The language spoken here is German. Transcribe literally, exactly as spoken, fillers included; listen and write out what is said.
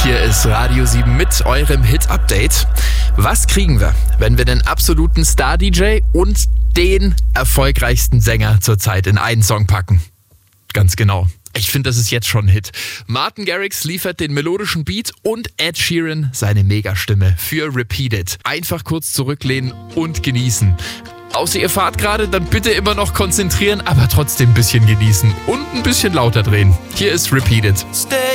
Hier ist Radio sieben mit eurem Hit-Update. Was kriegen wir, wenn wir den absoluten Star-D J und den erfolgreichsten Sänger zurzeit in einen Song packen? Ganz genau. Ich finde, das ist jetzt schon ein Hit. Martin Garrix liefert den melodischen Beat und Ed Sheeran seine Megastimme für Repeat It. Einfach kurz zurücklehnen und genießen. Außer ihr fahrt gerade, dann bitte immer noch konzentrieren, aber trotzdem ein bisschen genießen und ein bisschen lauter drehen. Hier ist Repeat It.